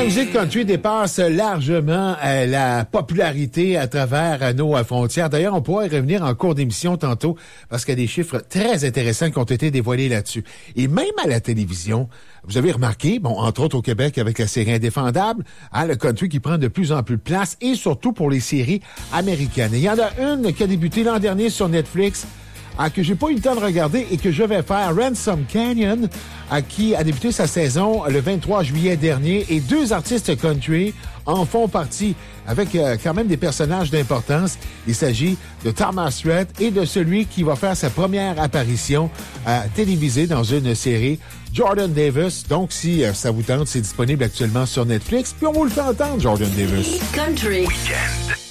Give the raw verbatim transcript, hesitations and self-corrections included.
la musique country dépasse largement euh, la popularité à travers euh, nos euh, frontières. D'ailleurs, on pourra y revenir en cours d'émission tantôt parce qu'il y a des chiffres très intéressants qui ont été dévoilés là-dessus. Et même à la télévision, vous avez remarqué, bon, entre autres au Québec avec la série Indéfendable, hein, le country qui prend de plus en plus de place et surtout pour les séries américaines. Et il y en a une qui a débuté l'an dernier sur Netflix, à que j'ai pas eu le temps de regarder et que je vais faire, Ransom Canyon, à qui a débuté sa saison le vingt-trois juillet dernier, et deux artistes country en font partie avec euh, quand même des personnages d'importance. Il s'agit de Thomas Rhett et de celui qui va faire sa première apparition euh, télévisée dans une série, Jordan Davis. Donc, si euh, ça vous tente, c'est disponible actuellement sur Netflix. Puis on vous le fait entendre, Jordan Davis. Country Weekend.